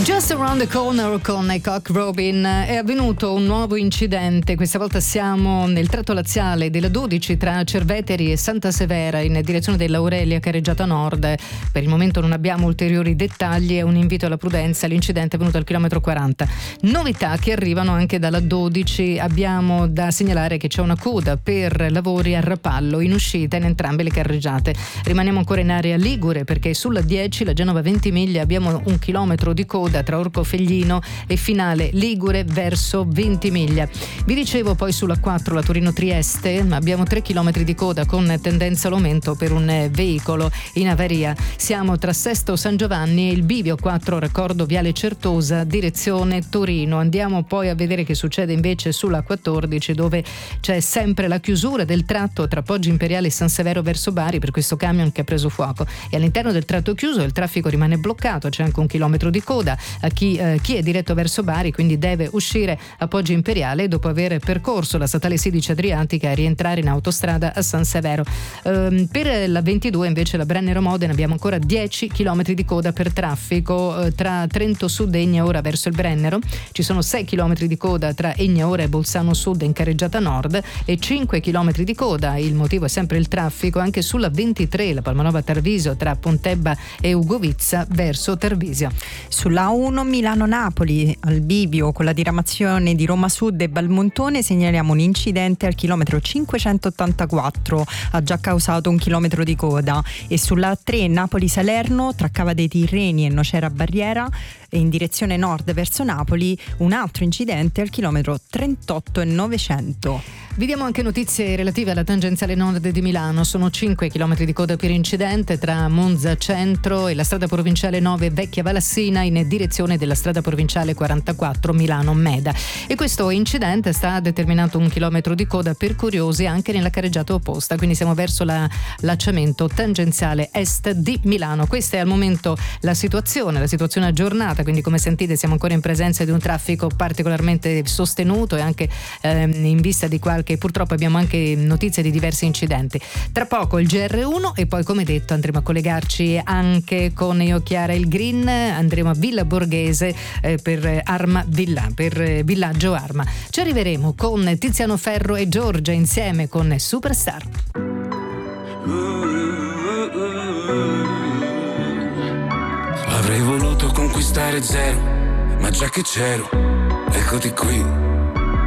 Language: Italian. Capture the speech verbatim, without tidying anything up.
Just Around the Corner con Cock Robin. È avvenuto un nuovo incidente, questa volta siamo nel tratto laziale della dodici tra Cerveteri e Santa Severa in direzione dell'Aurelia Carreggiata Nord. Per il momento non abbiamo ulteriori dettagli, è un invito alla prudenza. L'incidente è avvenuto al chilometro quaranta. Novità che arrivano anche dalla dodici, abbiamo da segnalare che c'è una coda per lavori a Rapallo in uscita in entrambe le carreggiate. Rimaniamo ancora in area ligure perché sulla dieci, la Genova Ventimiglia, abbiamo un chilometro di coda tra Orco Feglino e Finale Ligure verso Ventimiglia. Vi dicevo poi sulla quattro, la Torino Trieste, abbiamo tre chilometri di coda con tendenza all'aumento per un veicolo in avaria. Siamo tra Sesto San Giovanni e il bivio quattro, raccordo Viale Certosa direzione Torino. Andiamo poi a vedere che succede invece sulla quattordici, dove c'è sempre la chiusura del tratto tra Poggio Imperiale e San Severo verso Bari per questo camion che ha preso fuoco, e all'interno del tratto chiuso il traffico rimane bloccato, c'è anche un chilometro di coda a chi, eh, chi è diretto verso Bari, quindi deve uscire a Poggio Imperiale dopo aver percorso la statale sedici Adriatica e rientrare in autostrada a San Severo. Ehm, per la ventidue invece, la Brennero Modena, abbiamo ancora dieci chilometri di coda per traffico eh, tra Trento Sud e Egnaora verso il Brennero. Ci sono sei chilometri di coda tra Egnaora e Bolzano Sud in carreggiata nord e cinque chilometri di coda, il motivo è sempre il traffico anche sulla ventitré, la Palmanova Tarvisio tra Pontebba e Ugovizza verso Tarvisio. Sulla A uno Milano-Napoli al bivio con la diramazione di Roma Sud e Valmontone segnaliamo un incidente al chilometro cinquecentottantaquattro, ha già causato un chilometro di coda, e sulla A tre Napoli-Salerno tra Cava dei Tirreni e Nocera Barriera in direzione nord verso Napoli un altro incidente al chilometro trentotto e novecento. Vi diamo anche notizie relative alla tangenziale nord di Milano. Sono cinque chilometri di coda per incidente tra Monza Centro e la strada provinciale nove Vecchia Valassina in direzione della strada provinciale quarantaquattro Milano Meda. E questo incidente sta determinando un chilometro di coda per curiosi anche nella carreggiata opposta, quindi siamo verso la, l'allacciamento tangenziale est di Milano. Questa è al momento la situazione, la situazione aggiornata, quindi come sentite siamo ancora in presenza di un traffico particolarmente sostenuto e anche ehm, in vista di qualche, purtroppo abbiamo anche notizie di diversi incidenti. Tra poco il G R uno e poi, come detto, andremo a collegarci anche con Io Chiara il Green, andremo a Villa Borghese eh, per Arma Villa, per eh, Villaggio Arma. Ci arriveremo con Tiziano Ferro e Giorgia insieme con Superstar. Avrei voluto conquistare zero, ma già che c'ero, eccoti qui.